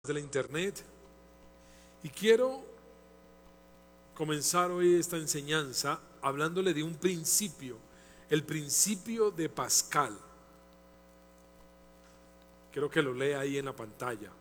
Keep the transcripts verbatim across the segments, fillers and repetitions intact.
de la internet, y quiero comenzar hoy esta enseñanza hablándole de un principio, el principio de Pascal. Quiero que lo lea ahí en la pantalla.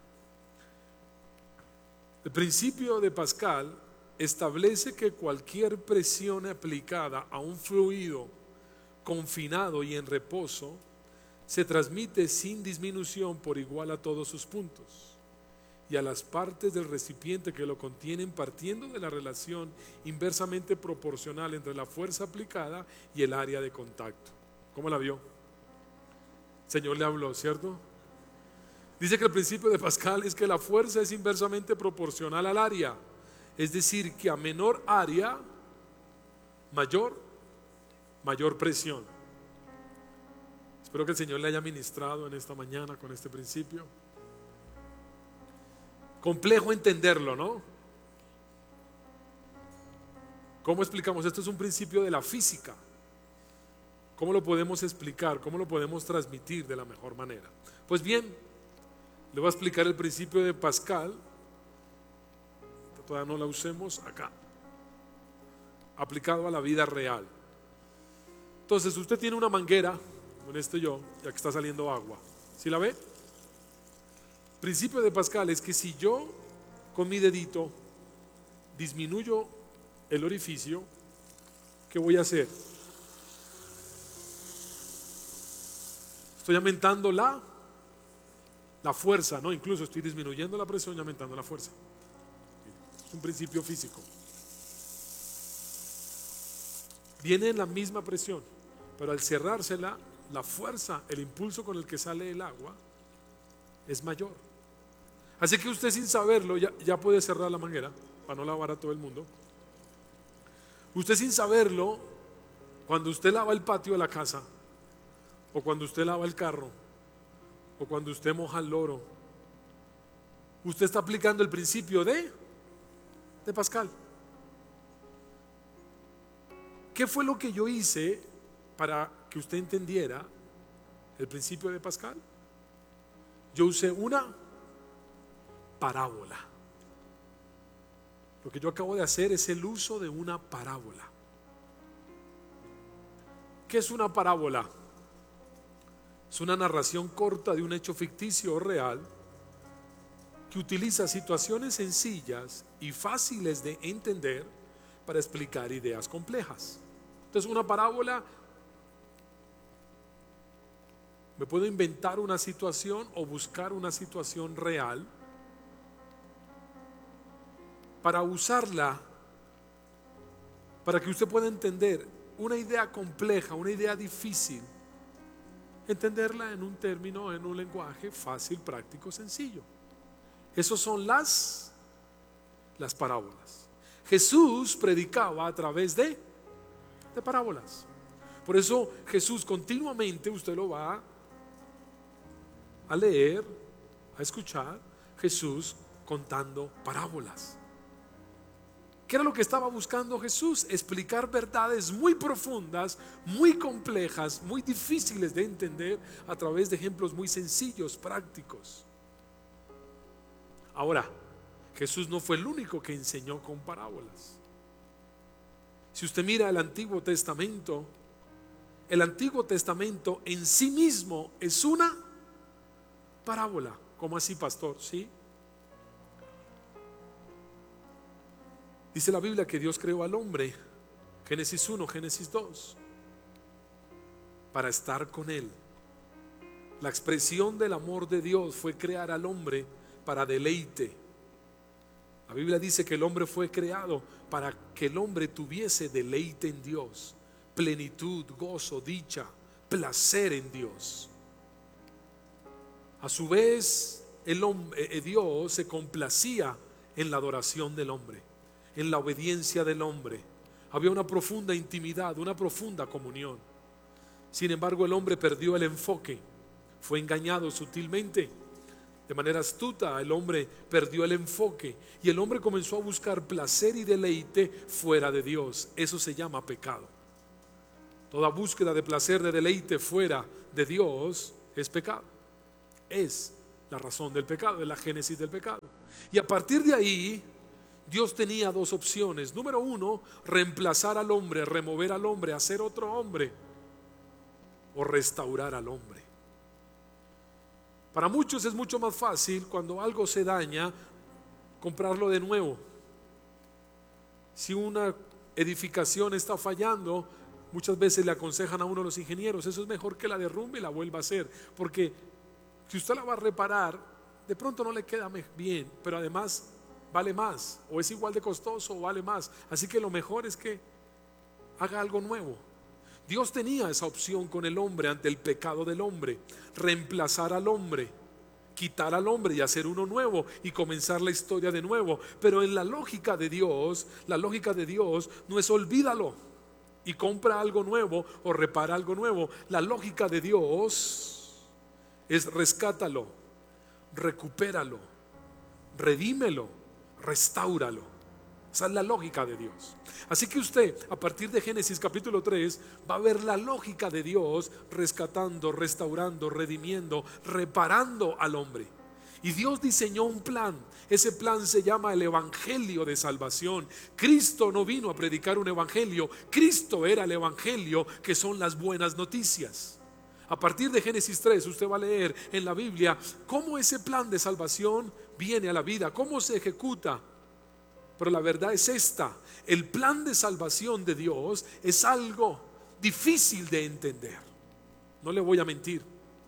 El principio de Pascal establece que cualquier presión aplicada a un fluido confinado y en reposo se transmite sin disminución por igual a todos sus puntos y a las partes del recipiente que lo contienen, partiendo de la relación inversamente proporcional entre la fuerza aplicada y el área de contacto. ¿Cómo la vio? El Señor le habló, ¿cierto? Dice que el principio de Pascal es que la fuerza es inversamente proporcional al área, es decir, que a menor área, mayor, mayor presión. Espero que el Señor le haya ministrado en esta mañana con este principio. Complejo entenderlo, ¿no? ¿Cómo explicamos? Esto es un principio de la física. ¿Cómo lo podemos explicar? ¿Cómo lo podemos transmitir de la mejor manera? Pues bien, le voy a explicar el principio de Pascal. Todavía no la usemos acá. Aplicado a la vida real. Entonces, usted tiene una manguera, con esto yo, ya que está saliendo agua. ¿Sí la ve? El principio de Pascal es que si yo con mi dedito disminuyo el orificio, ¿qué voy a hacer? Estoy aumentando la, la fuerza, ¿no? Incluso estoy disminuyendo la presión y aumentando la fuerza. Es un principio físico. Viene en la misma presión, pero al cerrársela, la fuerza, el impulso con el que sale el agua es mayor. Así que usted, sin saberlo, ya, ya puede cerrar la manguera para no lavar a todo el mundo. Usted, sin saberlo, cuando usted lava el patio de la casa, o cuando usted lava el carro, o cuando usted moja el loro, usted está aplicando el principio de, de Pascal. ¿Qué fue lo que yo hice para que usted entendiera el principio de Pascal? Yo usé una parábola. Lo que yo acabo de hacer es el uso de una parábola. ¿Qué es una parábola? Es una narración corta de un hecho ficticio o real que utiliza situaciones sencillas y fáciles de entender para explicar ideas complejas. Entonces, una parábola, me puedo inventar una situación o buscar una situación real para usarla, para que usted pueda entender una idea compleja, una idea difícil, entenderla en un término, en un lenguaje fácil, práctico, sencillo. Esas son las, las parábolas. Jesús predicaba a través de, de parábolas. Por eso Jesús continuamente, usted lo va a leer, a escuchar, Jesús contando parábolas. ¿Qué era lo que estaba buscando Jesús? Explicar verdades muy profundas, muy complejas, muy difíciles de entender a través de ejemplos muy sencillos, prácticos. Ahora, Jesús no fue el único que enseñó con parábolas. Si usted mira el Antiguo Testamento, el Antiguo Testamento en sí mismo es una parábola. ¿Cómo así, pastor? ¿Sí? Dice la Biblia que Dios creó al hombre, Génesis uno, Génesis dos, para estar con él. La expresión del amor de Dios fue crear al hombre para deleite. La Biblia dice que el hombre fue creado para que el hombre tuviese deleite en Dios, plenitud, gozo, dicha, placer en Dios. A su vez, el hombre, Dios se complacía en la adoración del hombre, en la obediencia del hombre. Había una profunda intimidad, una profunda comunión. Sin embargo, el hombre perdió el enfoque, fue engañado sutilmente. De manera astuta, el hombre perdió el enfoque y el hombre comenzó a buscar placer y deleite fuera de Dios. Eso se llama pecado. Toda búsqueda de placer, de deleite fuera de Dios es pecado. Es la razón del pecado, es la génesis del pecado. Y a partir de ahí, Dios tenía dos opciones. Número uno, reemplazar al hombre, remover al hombre, hacer otro hombre, o restaurar al hombre. Para muchos es mucho más fácil cuando algo se daña comprarlo de nuevo. Si una edificación está fallando, muchas veces le aconsejan a uno los ingenieros, eso es mejor que la derrumbe y la vuelva a hacer, porque si usted la va a reparar, de pronto no le queda bien, pero además vale más, o es igual de costoso o vale más. Así que lo mejor es que haga algo nuevo. Dios tenía esa opción con el hombre ante el pecado del hombre: reemplazar al hombre, quitar al hombre y hacer uno nuevo y comenzar la historia de nuevo. Pero en la lógica de Dios, la lógica de Dios no es olvídalo y compra algo nuevo o repara algo nuevo. La lógica de Dios es rescátalo, recupéralo, redímelo, restáuralo. Esa es la lógica de Dios. Así que usted, a partir de Génesis capítulo tres, va a ver la lógica de Dios rescatando, restaurando, redimiendo, reparando al hombre. Y Dios diseñó un plan. Ese plan se llama el evangelio de salvación. Cristo no vino a predicar un evangelio, Cristo era el evangelio, que son las buenas noticias. A partir de Génesis tres usted va a leer en la Biblia cómo ese plan de salvación viene a la vida, cómo se ejecuta. Pero la verdad es esta: el plan de salvación de Dios es algo difícil de entender. No le voy a mentir.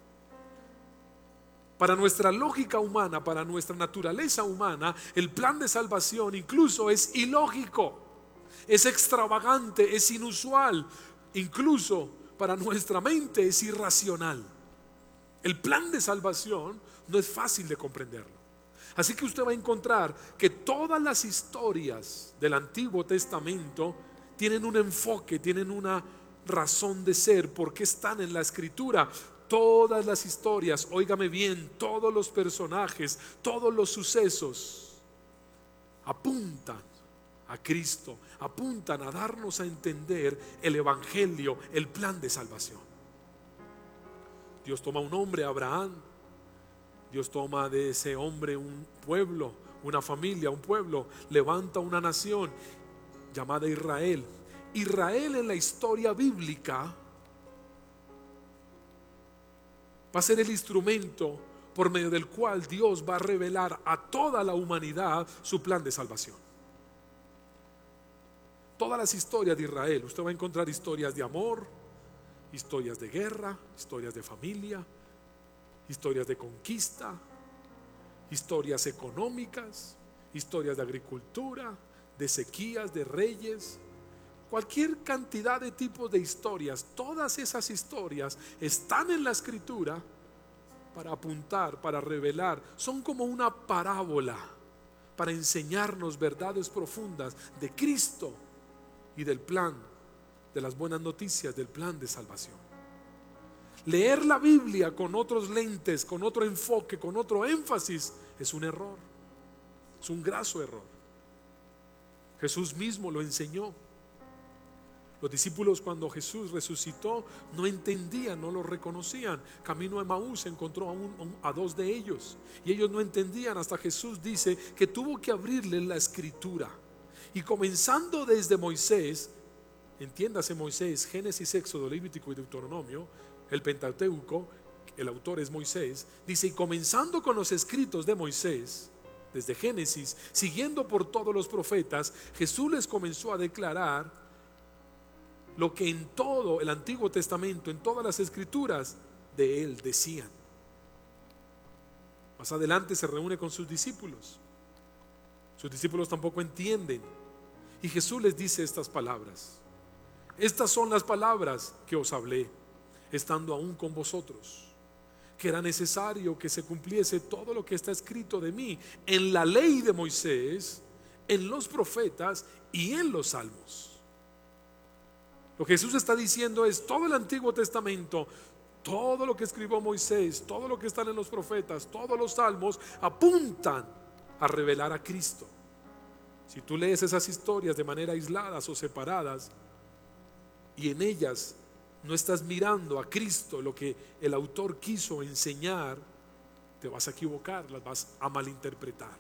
Para nuestra lógica humana, para nuestra naturaleza humana, el plan de salvación incluso es ilógico, es extravagante, es inusual. Incluso para nuestra mente es irracional. El plan de salvación no es fácil de comprenderlo. Así que usted va a encontrar que todas las historias del Antiguo Testamento tienen un enfoque, tienen una razón de ser, porque están en la Escritura. Todas las historias, óigame bien, todos los personajes, todos los sucesos apuntan a Cristo, apuntan a darnos a entender el evangelio, el plan de salvación. Dios toma un hombre, Abraham. Dios toma de ese hombre un pueblo, una familia, un pueblo, levanta una nación llamada Israel. Israel en la historia bíblica va a ser el instrumento por medio del cual Dios va a revelar a toda la humanidad su plan de salvación. Todas las historias de Israel, usted va a encontrar historias de amor, historias de guerra, historias de familia, historias de conquista, historias económicas, historias de agricultura, de sequías, de reyes, cualquier cantidad de tipos de historias. Todas esas historias están en la Escritura para apuntar, para revelar. Son como una parábola para enseñarnos verdades profundas de Cristo y del plan, de las buenas noticias, del plan de salvación. Leer la Biblia con otros lentes, con otro enfoque, con otro énfasis, es un error, es un graso error. Jesús mismo lo enseñó. Los discípulos, cuando Jesús resucitó, no entendían, no lo reconocían. Camino a Emaús encontró a, un, a dos de ellos y ellos no entendían, hasta Jesús dice que tuvo que abrirles la Escritura. Y comenzando desde Moisés, entiéndase Moisés, Génesis, Éxodo, Levítico y Deuteronomio, el Pentateuco, el autor es Moisés, dice, y comenzando con los escritos de Moisés, desde Génesis, siguiendo por todos los profetas, Jesús les comenzó a declarar lo que en todo el Antiguo Testamento, en todas las escrituras de él decían. Más adelante se reúne con sus discípulos. Sus discípulos tampoco entienden. Y Jesús les dice estas palabras: estas son las palabras que os hablé, estando aún con vosotros, que era necesario que se cumpliese todo lo que está escrito de mí en la ley de Moisés, en los profetas y en los salmos. Lo que Jesús está diciendo es: todo el Antiguo Testamento, todo lo que escribió Moisés, todo lo que está en los profetas, todos los salmos apuntan a revelar a Cristo. Si tú lees esas historias de manera aisladas o separadas y en ellas no estás mirando a Cristo, lo que el autor quiso enseñar, te vas a equivocar, las vas a malinterpretar.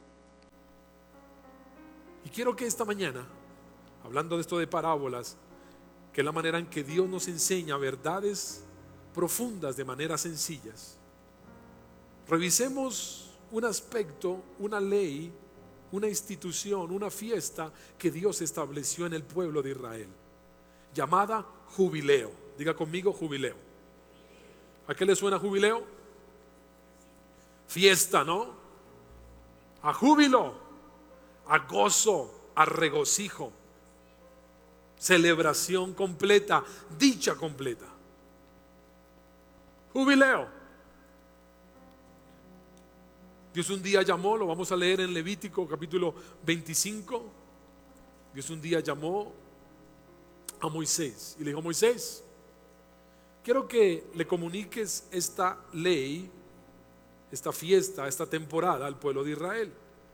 Y quiero que esta mañana, hablando de esto de parábolas, que es la manera en que Dios nos enseña verdades profundas de maneras sencillas, revisemos un aspecto, una ley, una institución, una fiesta que Dios estableció en el pueblo de Israel, llamada jubileo. Diga conmigo, jubileo. ¿A qué le suena jubileo? Fiesta, ¿no? A júbilo, a gozo, a regocijo, celebración completa, dicha completa. Jubileo. Dios un día llamó, lo vamos a leer en Levítico capítulo veinticinco. Dios un día llamó a Moisés y le dijo: Moisés, quiero que le comuniques esta ley, esta fiesta, esta temporada al pueblo de Israel.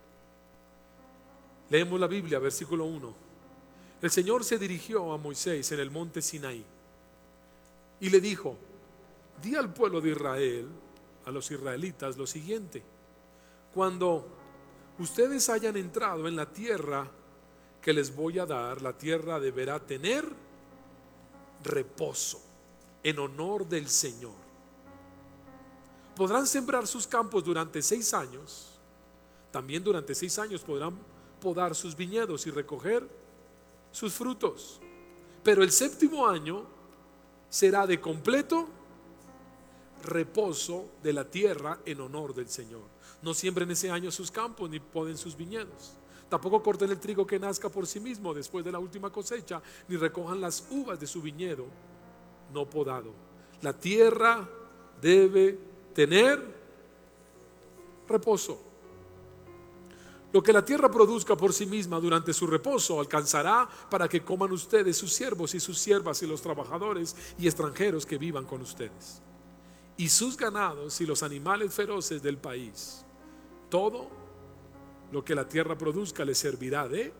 Leemos la Biblia, versículo uno. El Señor se dirigió a Moisés en el monte Sinaí y le dijo: di al pueblo de Israel, a los israelitas, lo siguiente: cuando ustedes hayan entrado en la tierra que les voy a dar, la tierra deberá tener reposo en honor del Señor. Podrán sembrar sus campos durante seis años. También durante seis años podrán podar sus viñedos y recoger sus frutos. Pero el séptimo año será de completo reposo de la tierra en honor del Señor. No siembren ese año sus campos ni poden sus viñedos. Tampoco corten el trigo que nazca por sí mismo después de la última cosecha, ni recojan las uvas de su viñedo no podado. La tierra debe tener reposo. Lo que la tierra produzca por sí misma durante su reposo alcanzará para que coman ustedes, sus siervos y sus siervas, y los trabajadores y extranjeros que vivan con ustedes, y sus ganados y los animales feroces del país. Todo lo que la tierra produzca les servirá de.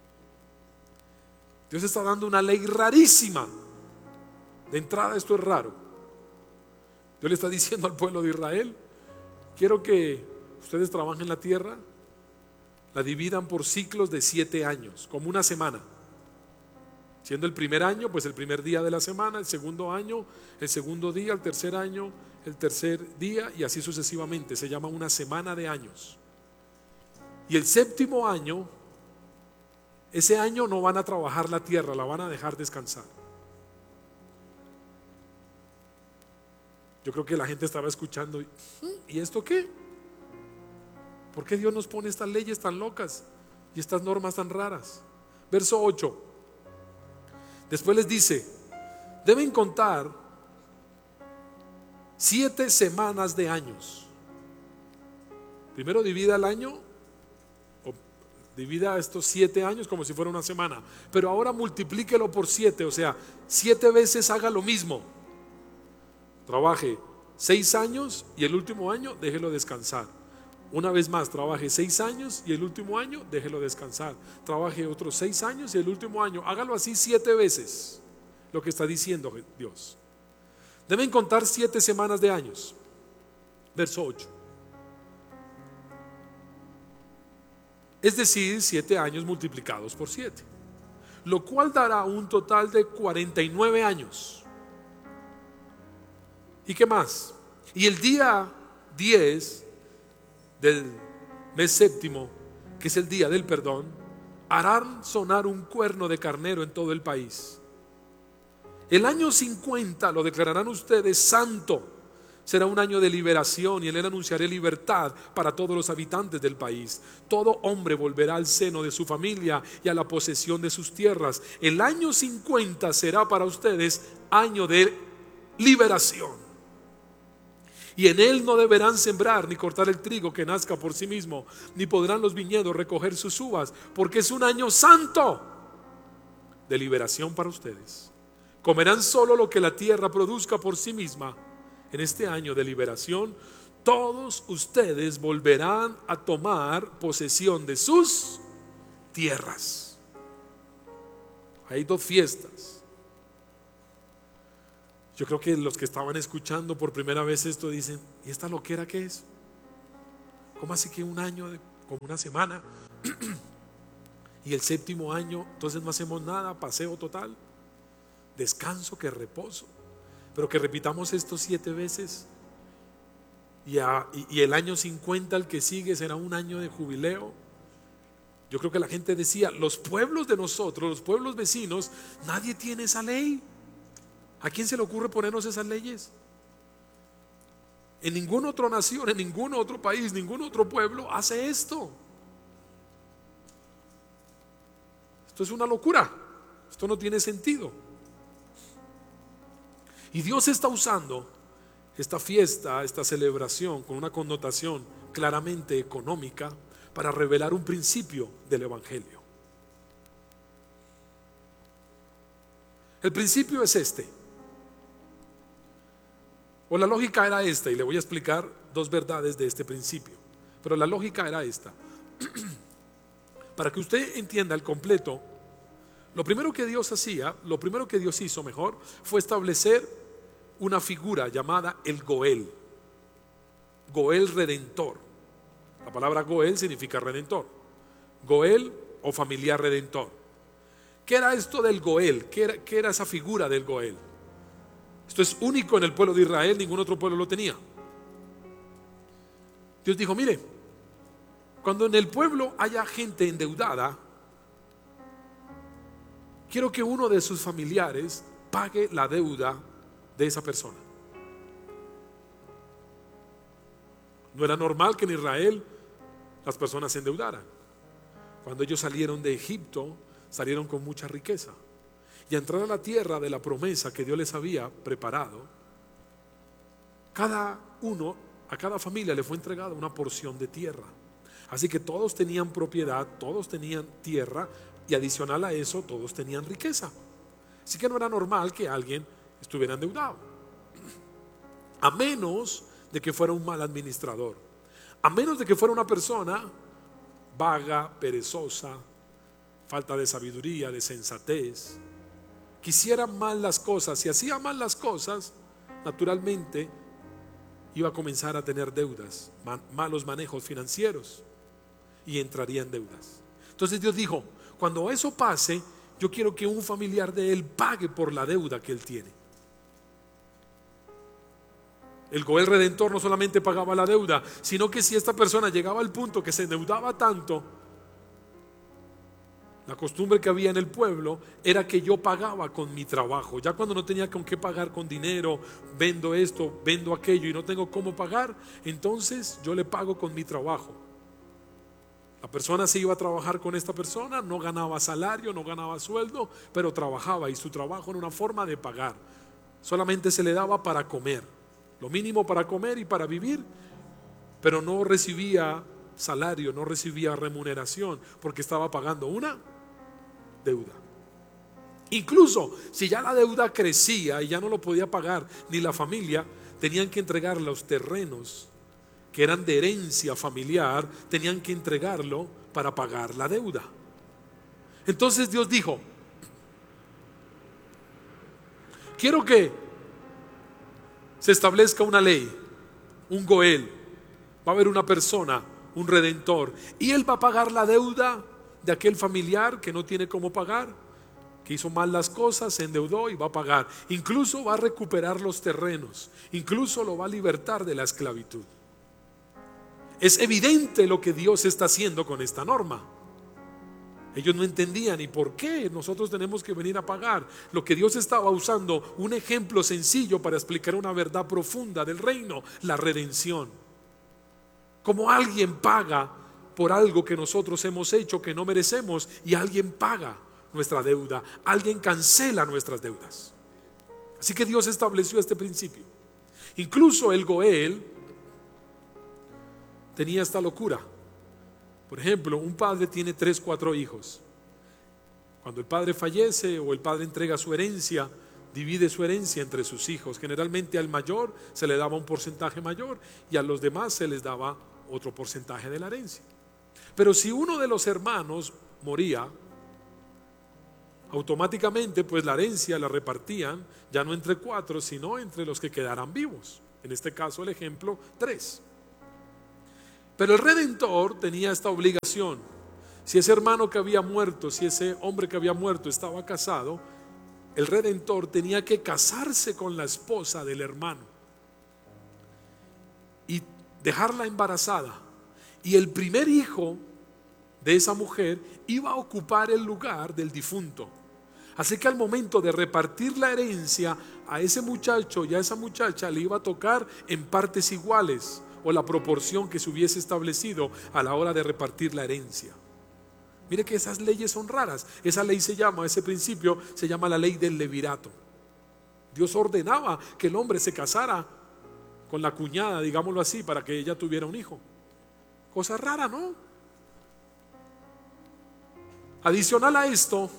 Dios está dando una ley rarísima. De entrada, esto es raro. Dios le está diciendo al pueblo de Israel: quiero que ustedes trabajen la tierra, la dividan por ciclos de siete años, como una semana. Siendo el primer año, pues el primer día de la semana; el segundo año, el segundo día; el tercer año, el tercer día, y así sucesivamente. Se llama una semana de años. Y el séptimo año, ese año no van a trabajar la tierra, la van a dejar descansar. Yo creo que la gente estaba escuchando: ¿y esto qué? ¿Por qué Dios nos pone estas leyes tan locas y estas normas tan raras? Verso ocho. Después les dice: deben contar siete semanas de años. Primero divida el año, o divida estos siete años como si fuera una semana, pero ahora multiplíquelo por siete, o sea, siete veces haga lo mismo. Trabaje seis años y el último año déjelo descansar. Una vez más, trabaje seis años y el último año déjelo descansar. Trabaje otros seis años y el último año. Hágalo así siete veces. Lo que está diciendo Dios. Deben contar siete semanas de años. Verso ocho. Es decir, siete años multiplicados por siete, lo cual dará un total de cuarenta y nueve años. ¿Y qué más? Y el día diez del mes séptimo, que es el día del perdón, harán sonar un cuerno de carnero en todo el país. El año cincuenta lo declararán ustedes santo. Será un año de liberación, y en él anunciaré libertad para todos los habitantes del país. Todo hombre volverá al seno de su familia y a la posesión de sus tierras. El año cincuenta será para ustedes año de liberación. Y en él no deberán sembrar ni cortar el trigo que nazca por sí mismo, ni podrán los viñedos recoger sus uvas, porque es un año santo de liberación para ustedes. Comerán solo lo que la tierra produzca por sí misma. En este año de liberación, todos ustedes volverán a tomar posesión de sus tierras. Hay dos fiestas. Yo creo que los que estaban escuchando por primera vez esto dicen: ¿y esta loquera qué es? ¿Cómo así que un año, de, como una semana? Y el séptimo año, entonces no hacemos nada, paseo total, descanso, que reposo. Pero que repitamos esto siete veces. Y, a, y, y el año cincuenta, el que sigue, será un año de jubileo. Yo creo que la gente decía, los pueblos de nosotros, los pueblos vecinos, nadie tiene esa ley. ¿A quién se le ocurre ponernos esas leyes? En ninguna otra nación, en ningún otro país, ningún otro pueblo hace esto. Esto es una locura. Esto no tiene sentido. Y Dios está usando esta fiesta, esta celebración con una connotación claramente económica para revelar un principio del Evangelio. El principio es este, o la lógica era esta, y le voy a explicar dos verdades de este principio, pero la lógica era esta. Para que usted entienda el completo, lo primero que Dios hacía, lo primero que Dios hizo mejor, fue establecer una figura llamada el Goel, Goel redentor. La palabra Goel significa redentor, Goel o familiar redentor. ¿Qué era esto del Goel? ¿Qué era, qué era esa figura del Goel? Esto es único en el pueblo de Israel, ningún otro pueblo lo tenía. Dios dijo, mire, cuando en el pueblo haya gente endeudada, quiero que uno de sus familiares pague la deuda de esa persona. No era normal que en Israel las personas se endeudaran. Cuando ellos salieron de Egipto, salieron con mucha riqueza. Y a entrar a la tierra de la promesa que Dios les había preparado, cada uno, a cada familia le fue entregada una porción de tierra. Así que todos tenían propiedad, todos tenían tierra, y adicional a eso, todos tenían riqueza. Así que no era normal que alguien estuviera endeudado, a menos de que fuera un mal administrador, a menos de que fuera una persona vaga, perezosa, falta de sabiduría, de sensatez, quisiera mal las cosas. Si hacía mal las cosas, naturalmente iba a comenzar a tener deudas, malos manejos financieros, y entraría en deudas. Entonces Dios dijo, cuando eso pase, yo quiero que un familiar de él pague por la deuda que él tiene. El Goel redentor no solamente pagaba la deuda, sino que si esta persona llegaba al punto que se endeudaba tanto, la costumbre que había en el pueblo era que yo pagaba con mi trabajo. Ya cuando no tenía con qué pagar con dinero, vendo esto, vendo aquello y no tengo cómo pagar, entonces yo le pago con mi trabajo. La persona se iba a trabajar con esta persona, no ganaba salario, no ganaba sueldo, pero trabajaba, y su trabajo era una forma de pagar. Solamente se le daba para comer, lo mínimo para comer y para vivir, pero no recibía salario, no recibía remuneración, porque estaba pagando una deuda. Incluso si ya la deuda crecía y ya no lo podía pagar ni la familia, tenían que entregar los terrenos que eran de herencia familiar, tenían que entregarlo para pagar la deuda. Entonces Dios dijo, quiero que se establezca una ley, un Goel, va a haber una persona, un redentor, y él va a pagar la deuda de aquel familiar que no tiene cómo pagar, que hizo mal las cosas, se endeudó y va a pagar. Incluso va a recuperar los terrenos, incluso lo va a libertar de la esclavitud. Es evidente lo que Dios está haciendo con esta norma. Ellos no entendían, ¿y por qué nosotros tenemos que venir a pagar? Lo que Dios estaba usando, un ejemplo sencillo para explicar una verdad profunda del reino, la redención. Como alguien paga por algo que nosotros hemos hecho que no merecemos, y alguien paga nuestra deuda, alguien cancela nuestras deudas. Así que Dios estableció este principio. Incluso el Goel tenía esta locura. Por ejemplo, un padre tiene tres, cuatro hijos. Cuando el padre fallece o el padre entrega su herencia, divide su herencia entre sus hijos. Generalmente al mayor se le daba un porcentaje mayor y a los demás se les daba otro porcentaje de la herencia. Pero si uno de los hermanos moría, automáticamente pues la herencia la repartían ya no entre cuatro, sino entre los que quedaran vivos. En este caso el ejemplo, tres. Pero el Redentor tenía esta obligación. Si ese hermano que había muerto, si ese hombre que había muerto estaba casado, el Redentor tenía que casarse con la esposa del hermano y dejarla embarazada. Y el primer hijo de esa mujer iba a ocupar el lugar del difunto. Así que al momento de repartir la herencia, a ese muchacho y a esa muchacha le iba a tocar en partes iguales, o la proporción que se hubiese establecido a la hora de repartir la herencia. Mire que esas leyes son raras. Esa ley se llama, ese principio se llama la ley del levirato. Dios ordenaba que el hombre se casara con la cuñada, digámoslo así, para que ella tuviera un hijo. Cosa rara, ¿no? Adicional a esto,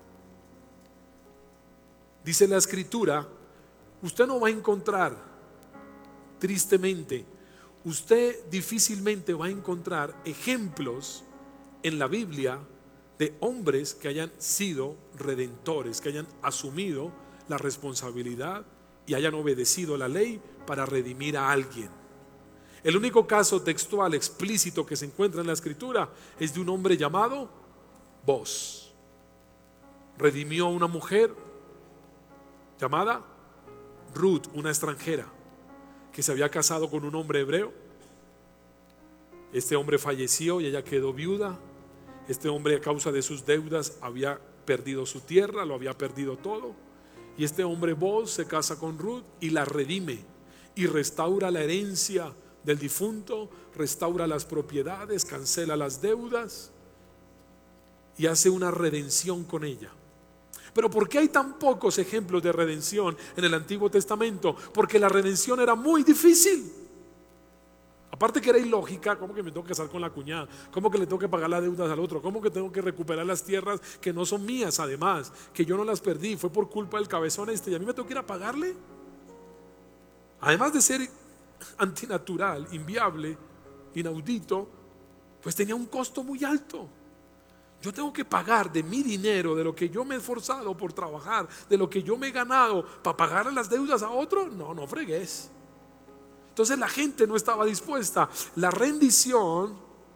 dice la Escritura, usted no va a encontrar, tristemente, usted difícilmente va a encontrar ejemplos en la Biblia de hombres que hayan sido redentores, que hayan asumido la responsabilidad y hayan obedecido la ley para redimir a alguien. El único caso textual explícito que se encuentra en la Escritura es de un hombre llamado Boaz. Redimió a una mujer llamada Ruth, una extranjera que se había casado con un hombre hebreo. Este hombre falleció y ella quedó viuda. Este hombre, a causa de sus deudas, había perdido su tierra, lo había perdido todo. Y este hombre Boaz se casa con Ruth y la redime y restaura la herencia del difunto, restaura las propiedades, cancela las deudas y hace una redención con ella. Pero ¿por qué hay tan pocos ejemplos de redención en el Antiguo Testamento? Porque la redención era muy difícil. Aparte que era ilógica. ¿Cómo que me tengo que casar con la cuñada? ¿Cómo que le tengo que pagar las deudas al otro? ¿Cómo que tengo que recuperar las tierras que no son mías, además, que yo no las perdí, fue por culpa del cabezón este, y a mí me tengo que ir a pagarle? Además de ser antinatural, inviable, inaudito, pues tenía un costo muy alto. Yo tengo que pagar de mi dinero, de lo que yo me he esforzado por trabajar, de lo que yo me he ganado, para pagarle las deudas a otro. No, no fregues. Entonces la gente no estaba dispuesta. La rendición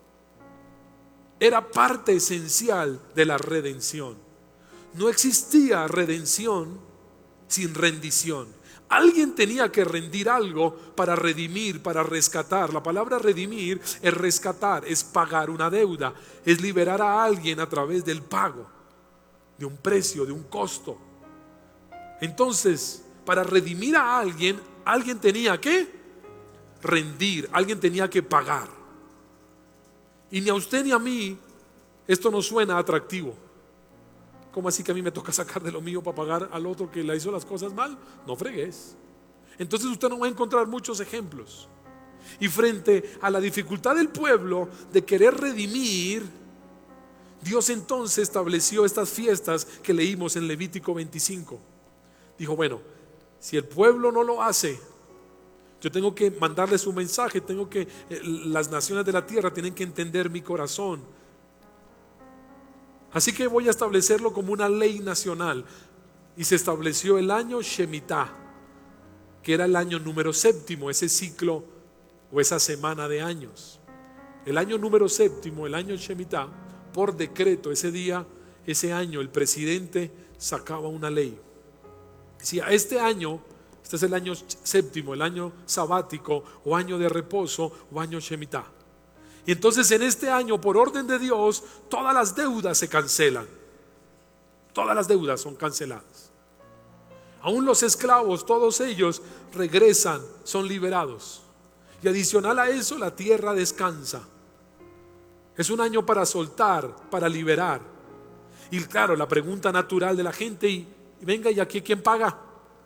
era parte esencial de la redención. No existía redención sin rendición. Alguien tenía que rendir algo para redimir, para rescatar. La palabra redimir es rescatar, es pagar una deuda, es liberar a alguien a través del pago de un precio, de un costo. Entonces, para redimir a alguien, alguien tenía que rendir, alguien tenía que pagar. Y ni a usted ni a mí esto nos suena atractivo. ¿Cómo así que a mí me toca sacar de lo mío para pagar al otro que le hizo las cosas mal? No fregues. Entonces usted no va a encontrar muchos ejemplos. Y frente a la dificultad del pueblo de querer redimir, Dios entonces estableció estas fiestas que leímos en Levítico veinticinco. Dijo, bueno, si el pueblo no lo hace, yo tengo que mandarles un mensaje, tengo que, las naciones de la tierra tienen que entender mi corazón. Así que voy a establecerlo como una ley nacional. Y se estableció el año Shemitah, que era el año número séptimo, ese ciclo o esa semana de años. El año número séptimo, el año Shemitah, por decreto, ese día, ese año, el presidente sacaba una ley. Decía, este año, este es el año séptimo, el año sabático o año de reposo o año Shemitah. Y entonces en este año, por orden de Dios, todas las deudas se cancelan. Todas las deudas son canceladas. Aún los esclavos, todos ellos regresan, son liberados. Y adicional a eso, la tierra descansa. Es un año para soltar, para liberar. Y claro, la pregunta natural de la gente, y, y venga, ¿y aquí quién paga?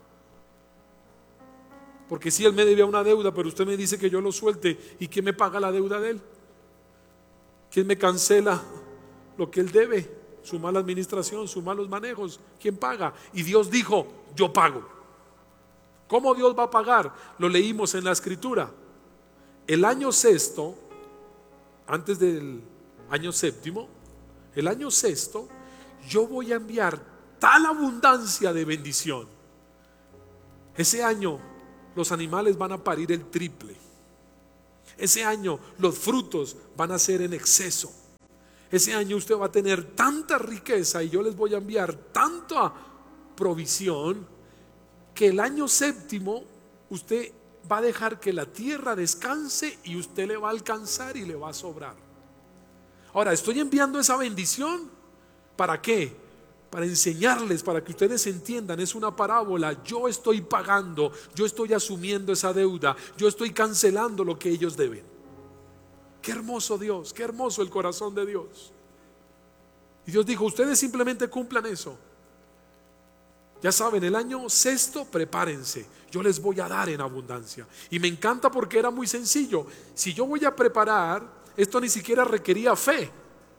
Porque si él me debía una deuda, pero usted me dice que yo lo suelte, ¿y quién me paga la deuda de él? ¿Quién me cancela lo que él debe? Su mala administración, sus malos manejos. ¿Quién paga? Y Dios dijo, yo pago. ¿Cómo Dios va a pagar? Lo leímos en la Escritura. El año sexto, antes del año séptimo, el año sexto, yo voy a enviar tal abundancia de bendición. Ese año los animales van a parir el triple. Ese año los frutos van a ser en exceso. Ese año usted va a tener tanta riqueza y yo les voy a enviar tanta provisión que el año séptimo usted va a dejar que la tierra descanse y usted le va a alcanzar y le va a sobrar. Ahora, estoy enviando esa bendición, ¿para qué? Para enseñarles, para que ustedes entiendan, es una parábola. Yo estoy pagando, yo estoy asumiendo esa deuda, yo estoy cancelando lo que ellos deben. Qué hermoso Dios, qué hermoso el corazón de Dios. Y Dios dijo, ustedes simplemente cumplan eso. Ya saben, el año sexto, prepárense, yo les voy a dar en abundancia. Y me encanta porque era muy sencillo. Si yo voy a preparar, esto ni siquiera requería fe.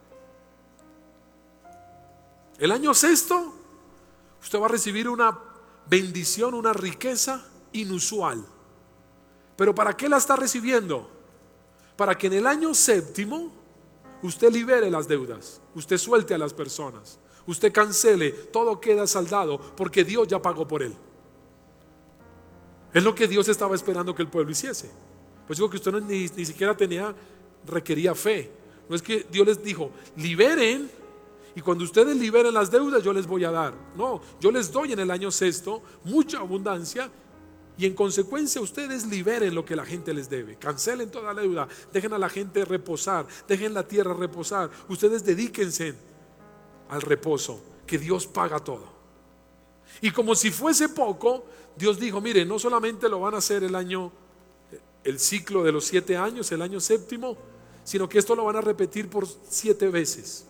El año sexto, usted va a recibir una bendición, una riqueza inusual. ¿Pero para qué la está recibiendo? Para que en el año séptimo usted libere las deudas, usted suelte a las personas, usted cancele, todo queda saldado porque Dios ya pagó por él. Es lo que Dios estaba esperando que el pueblo hiciese. Pues digo que usted no, ni, ni siquiera tenía, requería fe. No es que Dios les dijo, liberen, y cuando ustedes liberen las deudas yo les voy a dar. No, yo les doy en el año sexto mucha abundancia, y en consecuencia ustedes liberen lo que la gente les debe. Cancelen toda la deuda, dejen a la gente reposar, dejen la tierra reposar. Ustedes dedíquense al reposo, que Dios paga todo. Y como si fuese poco, Dios dijo, mire, no solamente lo van a hacer el año, el ciclo de los siete años, el año séptimo, sino que esto lo van a repetir por siete veces.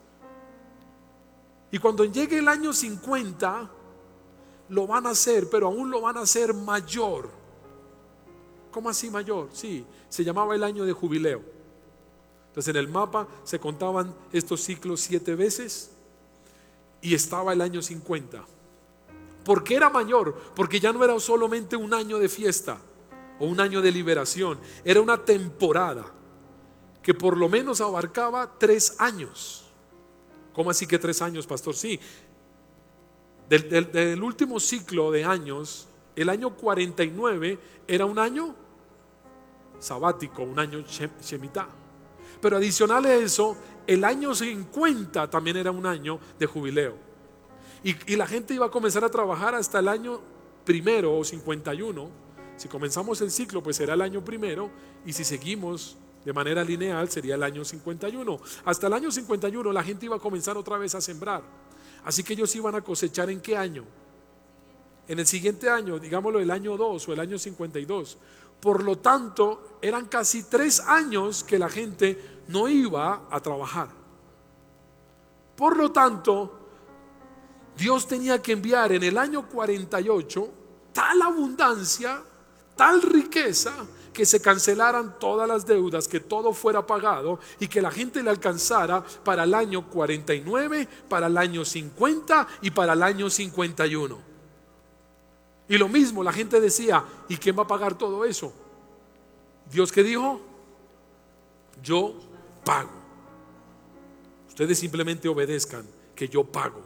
Y cuando llegue el año cincuenta, lo van a hacer, pero aún lo van a hacer mayor. ¿Cómo así mayor? Sí, se llamaba el año de jubileo. Entonces en el mapa se contaban estos ciclos siete veces y estaba el año cincuenta. ¿Por qué era mayor? Porque ya no era solamente un año de fiesta o un año de liberación, era una temporada que por lo menos abarcaba tres años. ¿Cómo así que tres años, pastor? Sí, del, del, del último ciclo de años, el año cuarenta y nueve era un año sabático, un año shemitá. Pero adicional a eso, el año cincuenta también era un año de jubileo. Y, y la gente iba a comenzar a trabajar hasta el año primero o cincuenta y uno. Si comenzamos el ciclo, pues será el año primero. Y si seguimos de manera lineal, sería el año cincuenta y uno. Hasta el año cincuenta y uno la gente iba a comenzar otra vez a sembrar. Así que ellos iban a cosechar ¿en qué año? En el siguiente año, digámoslo el año dos o el año cincuenta y dos. Por lo tanto, eran casi tres años que la gente no iba a trabajar. Por lo tanto, Dios tenía que enviar en el año cuarenta y ocho tal abundancia, tal riqueza, que se cancelaran todas las deudas, que todo fuera pagado y que la gente le alcanzara para el año cuarenta y nueve, para el año cincuenta y para el año cincuenta y uno. Y lo mismo, la gente decía, ¿y quién va a pagar todo eso? Dios, ¿qué dijo? Yo pago. Ustedes simplemente obedezcan, que yo pago.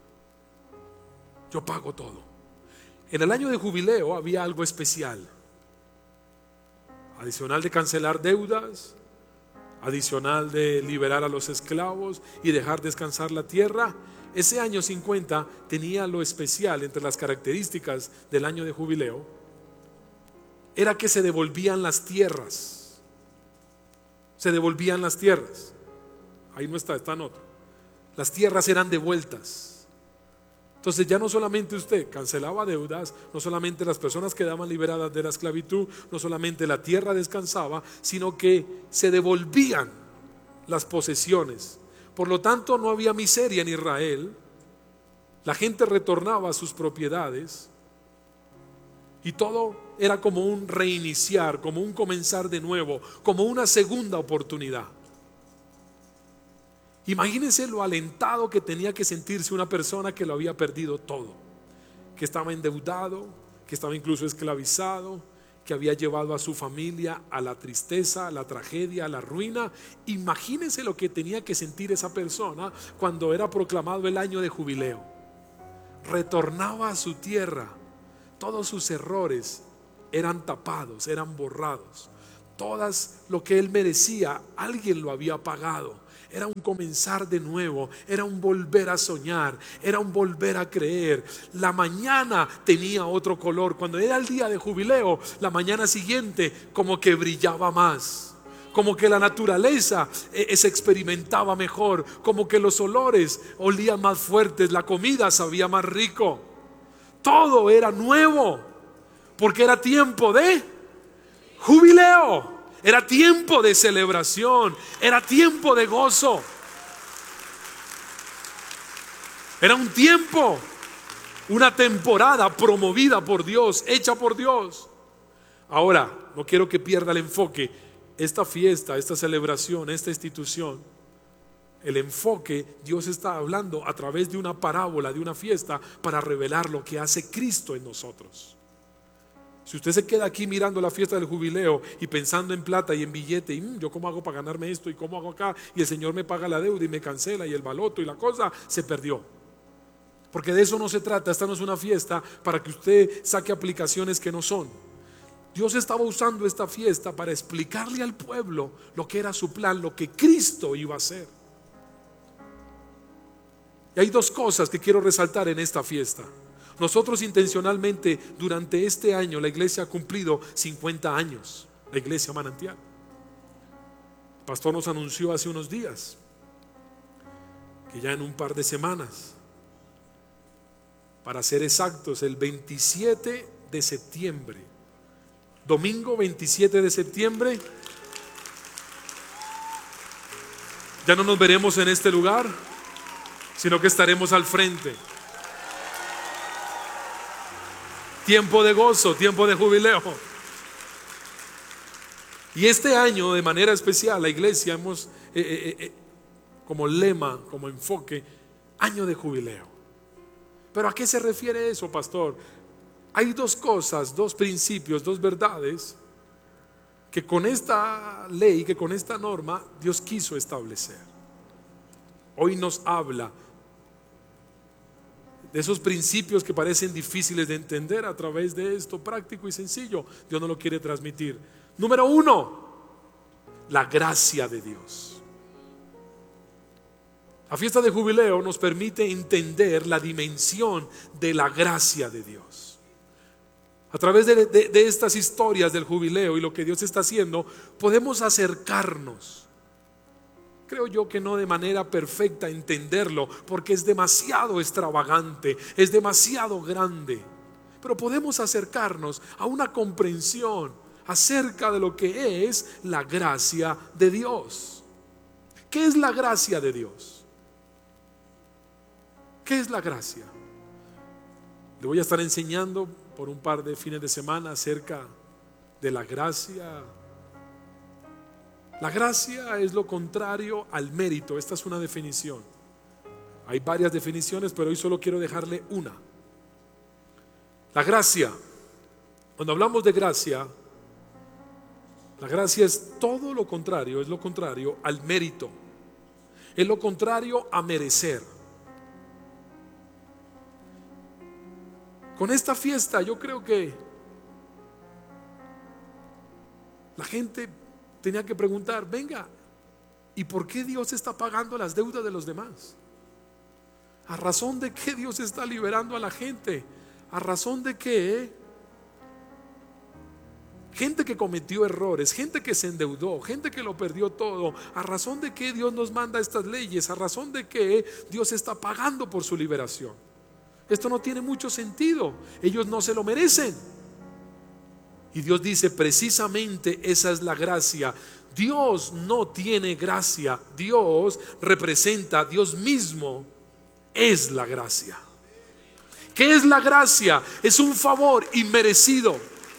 Yo pago todo. En el año de jubileo había algo especial. Adicional de cancelar deudas, adicional de liberar a los esclavos y dejar descansar la tierra, ese año cincuenta tenía lo especial entre las características del año de jubileo, era que se devolvían las tierras. Se devolvían las tierras. Ahí no está, está en otro. Las tierras eran devueltas. Entonces ya no solamente usted cancelaba deudas, no solamente las personas quedaban liberadas de la esclavitud, no solamente la tierra descansaba, sino que se devolvían las posesiones. Por lo tanto, no había miseria en Israel. La gente retornaba a sus propiedades y todo era como un reiniciar, como un comenzar de nuevo, como una segunda oportunidad. Imagínense lo alentado que tenía que sentirse una persona que lo había perdido todo, que estaba endeudado, que estaba incluso esclavizado, que había llevado a su familia a la tristeza, a la tragedia, a la ruina. Imagínense lo que tenía que sentir esa persona cuando era proclamado el año de jubileo. Retornaba a su tierra, todos sus errores eran tapados, eran borrados. Todas lo que él merecía, alguien lo había pagado. Era un comenzar de nuevo, era un volver a soñar, era un volver a creer. La mañana tenía otro color. Cuando era el día de jubileo, la mañana siguiente como que brillaba más, como que la naturaleza eh, se experimentaba mejor, como que los olores olían más fuertes, la comida sabía más rico. Todo era nuevo, porque era tiempo de jubileo. Era tiempo de celebración, era tiempo de gozo. Era un tiempo, una temporada promovida por Dios, hecha por Dios. Ahora, no quiero que pierda el enfoque. Esta fiesta, esta celebración, esta institución, el enfoque, Dios está hablando a través de una parábola, de una fiesta, para revelar lo que hace Cristo en nosotros. Si usted se queda aquí mirando la fiesta del jubileo y pensando en plata y en billete, y mmm, yo cómo hago para ganarme esto y cómo hago acá, y el Señor me paga la deuda y me cancela y el baloto y la cosa, se perdió. Porque de eso no se trata. Esta no es una fiesta para que usted saque aplicaciones que no son. Dios estaba usando esta fiesta para explicarle al pueblo lo que era su plan, lo que Cristo iba a hacer. Y hay dos cosas que quiero resaltar en esta fiesta. Nosotros intencionalmente durante este año la iglesia ha cumplido cincuenta años, la iglesia Manantial. El pastor nos anunció hace unos días que ya en un par de semanas, para ser exactos, el veintisiete de septiembre, domingo veintisiete de septiembre, ya no nos veremos en este lugar, sino que estaremos al frente. Tiempo de gozo, tiempo de jubileo. Y este año de manera especial la iglesia hemos eh, eh, eh, como lema, como enfoque, año de jubileo. Pero ¿a qué se refiere eso, pastor? Hay dos cosas, dos principios, dos verdades que con esta ley, que con esta norma Dios quiso establecer. Hoy nos habla de esos principios que parecen difíciles de entender. A través de esto práctico y sencillo, Dios nos lo quiere transmitir. Número uno, la gracia de Dios. La fiesta de jubileo nos permite entender la dimensión de la gracia de Dios. A través de, de, de estas historias del jubileo y lo que Dios está haciendo, podemos acercarnos. Creo yo que no de manera perfecta entenderlo, porque es demasiado extravagante, es demasiado grande. Pero podemos acercarnos a una comprensión acerca de lo que es la gracia de Dios. ¿Qué es la gracia de Dios? ¿Qué es la gracia? Le voy a estar enseñando por un par de fines de semana acerca de la gracia. La gracia es lo contrario al mérito. Esta es una definición. Hay varias definiciones, pero hoy solo quiero dejarle una. La gracia, cuando hablamos de gracia, la gracia es todo lo contrario, es lo contrario al mérito, es lo contrario a merecer. Con esta fiesta yo creo que la gente tenía que preguntar, venga, ¿y por qué Dios está pagando las deudas de los demás? ¿A razón de qué Dios está liberando a la gente? ¿A razón de qué? Gente que cometió errores, gente que se endeudó, gente que lo perdió todo. ¿A razón de qué Dios nos manda estas leyes? ¿A razón de qué Dios está pagando por su liberación? Esto no tiene mucho sentido. Ellos no se lo merecen. Y Dios dice, precisamente esa es la gracia. Dios no tiene gracia. Dios representa, Dios mismo es la gracia. ¿Qué es la gracia? Es un favor inmerecido.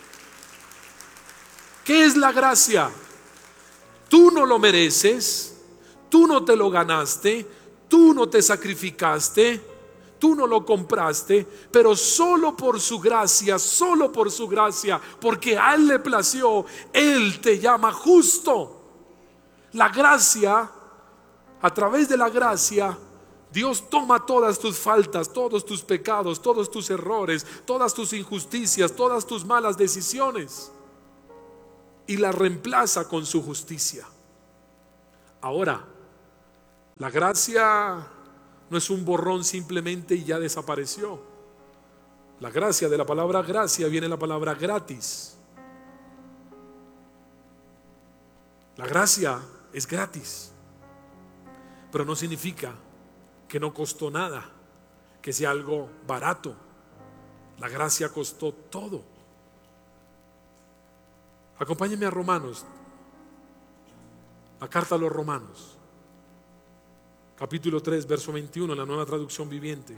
¿Qué es la gracia? Tú no lo mereces, tú no te lo ganaste, tú no te sacrificaste, tú no lo compraste, pero solo por su gracia, solo por su gracia, porque a Él le plació, Él te llama justo. La gracia, a través de la gracia, Dios toma todas tus faltas, todos tus pecados, todos tus errores, todas tus injusticias, todas tus malas decisiones, y la reemplaza con su justicia. Ahora, la gracia no es un borrón simplemente y ya desapareció. La gracia, de la palabra gracia viene la palabra gratis. La gracia es gratis, pero no significa que no costó nada, que sea algo barato. La gracia costó todo. Acompáñenme a Romanos, la carta a los Romanos, capítulo tres, verso veintiuno, la Nueva Traducción Viviente.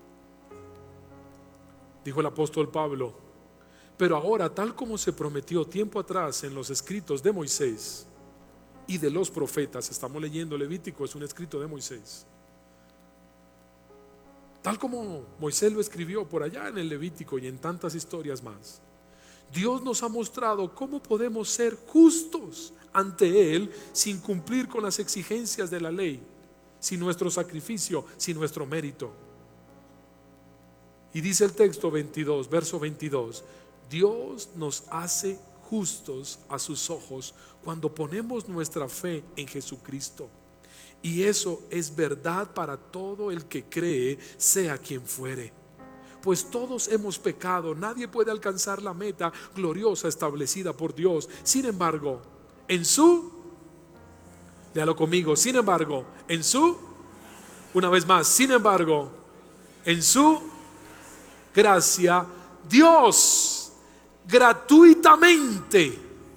Dijo el apóstol Pablo: pero ahora, tal como se prometió tiempo atrás en los escritos de Moisés y de los profetas, estamos leyendo Levítico, es un escrito de Moisés, tal como Moisés lo escribió por allá en el Levítico y en tantas historias más, Dios nos ha mostrado cómo podemos ser justos ante Él sin cumplir con las exigencias de la ley, sin nuestro sacrificio, sin nuestro mérito. Y dice el texto veintidós, verso veintidós: Dios nos hace justos a sus ojos cuando ponemos nuestra fe en Jesucristo. Y eso es verdad para todo el que cree, sea quien fuere. Pues todos hemos pecado, nadie puede alcanzar la meta gloriosa establecida por Dios. Sin embargo, en su, léalo conmigo, sin embargo, en su, una vez más, sin embargo, en su gracia, Dios gratuitamente.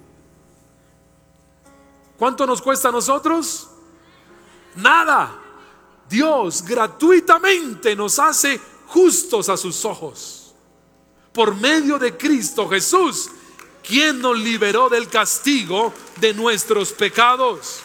¿Cuánto nos cuesta a nosotros? Nada. Dios gratuitamente nos hace justos a sus ojos por medio de Cristo Jesús, quien nos liberó del castigo de nuestros pecados.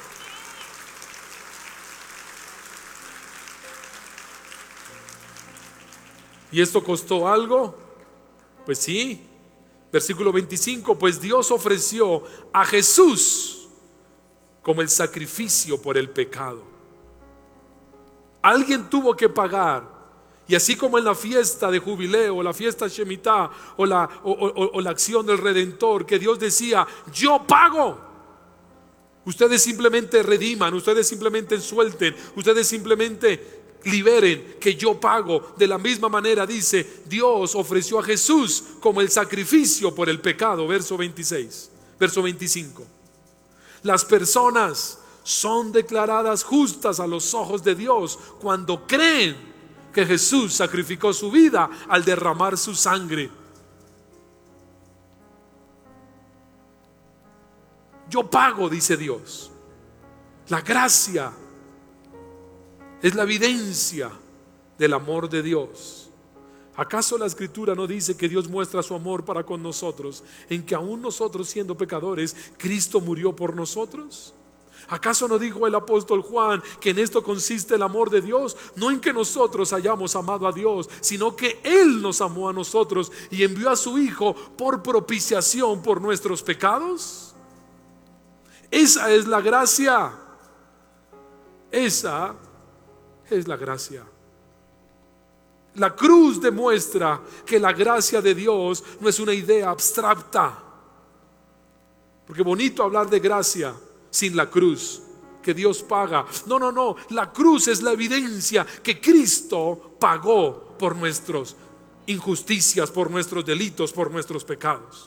¿Y esto costó algo? Pues sí. Versículo veinticinco: pues Dios ofreció a Jesús como el sacrificio por el pecado. Alguien tuvo que pagar. Y así como en la fiesta de jubileo, la fiesta Shemitah, o la, o, o, o la acción del Redentor, que Dios decía: yo pago, ustedes simplemente rediman, ustedes simplemente suelten, ustedes simplemente liberen, que yo pago. De la misma manera dice, Dios ofreció a Jesús como el sacrificio por el pecado. Verso veintiséis, verso veinticinco: las personas son declaradas justas a los ojos de Dios cuando creen que Jesús sacrificó su vida al derramar su sangre. Yo pago, dice Dios. La gracia es la evidencia del amor de Dios. ¿Acaso la Escritura no dice que Dios muestra su amor para con nosotros en que aún nosotros siendo pecadores, Cristo murió por nosotros? ¿Acaso no dijo el apóstol Juan que en esto consiste el amor de Dios? No en que nosotros hayamos amado a Dios, sino que Él nos amó a nosotros y envió a su Hijo por propiciación por nuestros pecados. Esa es la gracia. Esa es la gracia. La cruz demuestra que la gracia de Dios no es una idea abstracta. Porque bonito hablar de gracia sin la cruz, que Dios paga. No, no, no. La cruz es la evidencia que Cristo pagó por nuestras injusticias, por nuestros delitos, por nuestros pecados.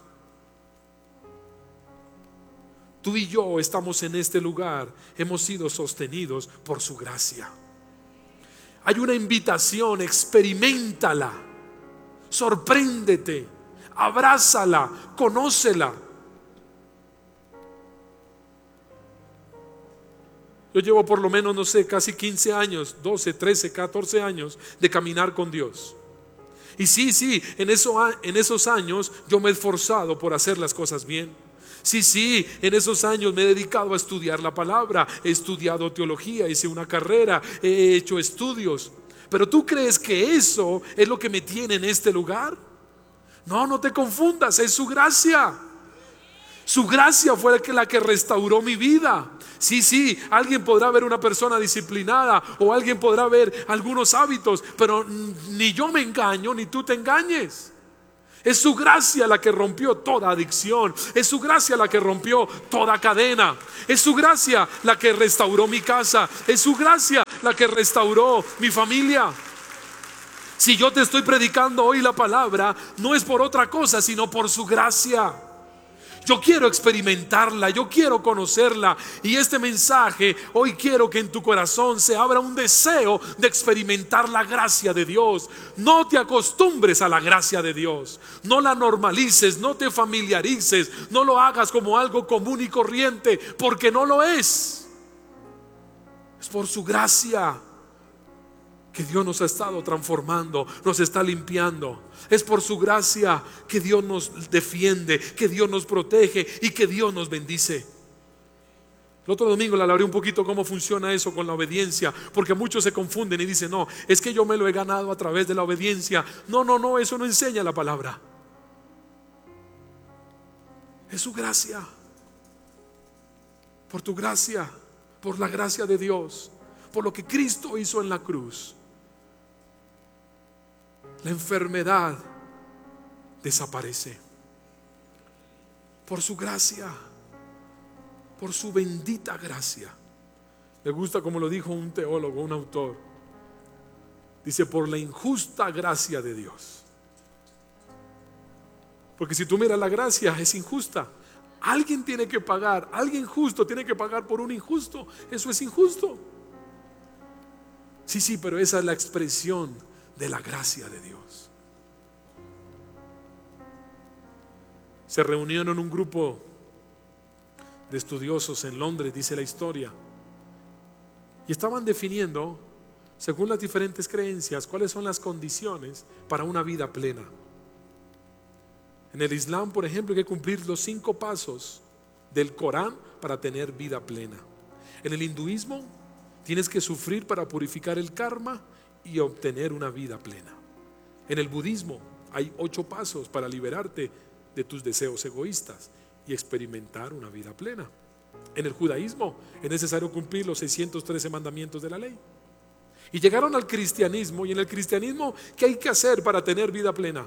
Tú y yo estamos en este lugar, hemos sido sostenidos por su gracia. Hay una invitación, experiméntala, sorpréndete, abrázala, conócela. Yo llevo por lo menos, no sé, casi quince años, doce, trece, catorce años de caminar con Dios. Y sí, sí, en, eso, en esos años yo me he esforzado por hacer las cosas bien. Sí, sí, en esos años me he dedicado a estudiar la palabra, he estudiado teología, hice una carrera, he hecho estudios. Pero ¿tú crees que eso es lo que me tiene en este lugar? No, no te confundas, es su gracia. Su gracia fue la que restauró mi vida. Sí, sí, alguien podrá ver una persona disciplinada o alguien podrá ver algunos hábitos, pero ni yo me engaño ni tú te engañes. Es su gracia la que rompió toda adicción. Es su gracia la que rompió toda cadena. Es su gracia la que restauró mi casa. Es su gracia la que restauró mi familia. Si yo te estoy predicando hoy la palabra, no es por otra cosa, sino por su gracia. Yo quiero experimentarla, yo quiero conocerla. Y este mensaje, hoy quiero que en tu corazón se abra un deseo de experimentar la gracia de Dios. No te acostumbres a la gracia de Dios. No la normalices, no te familiarices. No lo hagas como algo común y corriente, porque no lo es. Es por su gracia que Dios nos ha estado transformando, nos está limpiando. Es por su gracia que Dios nos defiende, que Dios nos protege y que Dios nos bendice. El otro domingo le hablaré un poquito cómo funciona eso con la obediencia, porque muchos se confunden y dicen: no, es que yo me lo he ganado a través de la obediencia. No, no, no, eso no enseña la palabra. Es su gracia. Por tu gracia, por la gracia de Dios, por lo que Cristo hizo en la cruz, la enfermedad desaparece. Por su gracia, por su bendita gracia. Me gusta como lo dijo un teólogo, un autor. Dice: por la injusta gracia de Dios. Porque si tú miras la gracia, es injusta. Alguien tiene que pagar, alguien justo tiene que pagar por un injusto. Eso es injusto. Sí, sí, pero esa es la expresión de la gracia de Dios. Se reunieron un grupo de estudiosos en Londres, dice la historia, y estaban definiendo, según las diferentes creencias, cuáles son las condiciones para una vida plena. En el Islam, por ejemplo, hay que cumplir los cinco pasos del Corán para tener vida plena. En el hinduismo, tienes que sufrir para purificar el karma y obtener una vida plena. En el budismo hay ocho pasos para liberarte de tus deseos egoístas y experimentar una vida plena. En el judaísmo es necesario cumplir los seiscientos trece mandamientos de la ley. Y llegaron al cristianismo, y en el cristianismo, ¿qué hay que hacer para tener vida plena?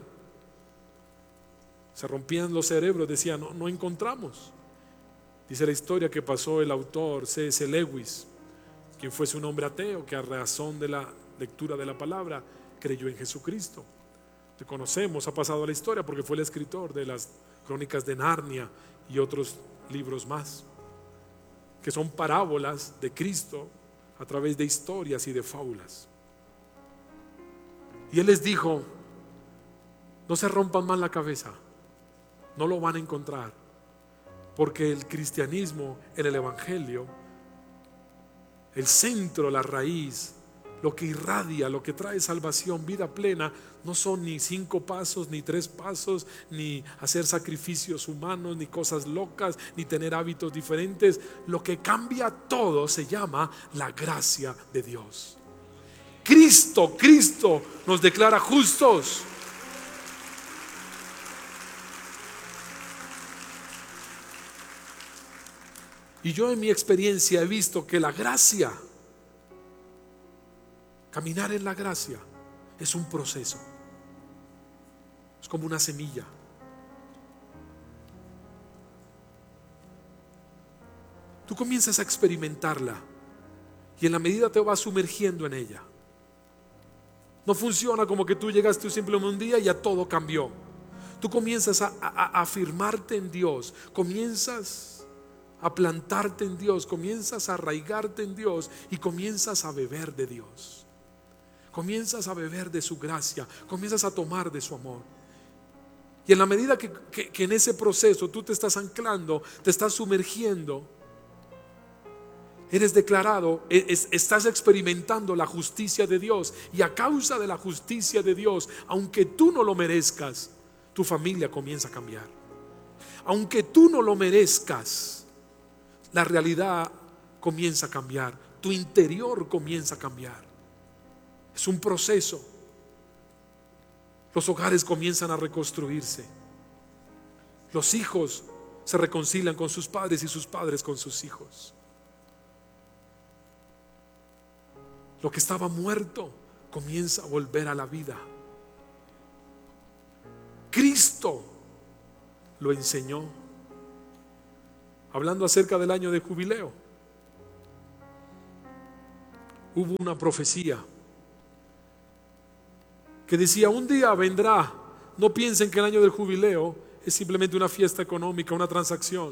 Se rompían los cerebros, decían: no, no encontramos. Dice la historia que pasó el autor C S Lewis, quien fuese un hombre ateo, que a razón de la lectura de la palabra creyó en Jesucristo. Te conocemos, ha pasado a la historia porque fue el escritor de las Crónicas de Narnia y otros libros más, que son parábolas de Cristo a través de historias y de fábulas. Y él les dijo: no se rompan más la cabeza, no lo van a encontrar, porque el cristianismo, en el evangelio, el centro, la raíz, lo que irradia, lo que trae salvación, vida plena, no son ni cinco pasos, ni tres pasos, ni hacer sacrificios humanos, ni cosas locas, ni tener hábitos diferentes. Lo que cambia todo se llama la gracia de Dios. Cristo, Cristo nos declara justos. Y yo en mi experiencia he visto que la gracia, caminar en la gracia, es un proceso. Es como una semilla. Tú comienzas a experimentarla y en la medida te vas sumergiendo en ella. No funciona como que tú llegaste simplemente un día y ya todo cambió. Tú comienzas a, a, a afirmarte en Dios, comienzas a plantarte en Dios, comienzas a arraigarte en Dios y comienzas a beber de Dios. Comienzas a beber de su gracia, comienzas a tomar de su amor. Y en la medida que, que, que en ese proceso tú te estás anclando, te estás sumergiendo, eres declarado, es, estás experimentando la justicia de Dios. Y a causa de la justicia de Dios, aunque tú no lo merezcas, tu familia comienza a cambiar. Aunque tú no lo merezcas, la realidad comienza a cambiar, tu interior comienza a cambiar. Es un proceso. Los hogares comienzan a reconstruirse. Los hijos se reconcilian con sus padres y sus padres con sus hijos. Lo que estaba muerto comienza a volver a la vida. Cristo Cristo lo enseñó. Hablando acerca del año de jubileo, hubo una profecía que decía: un día vendrá. No piensen que el año del jubileo es simplemente una fiesta económica, una transacción.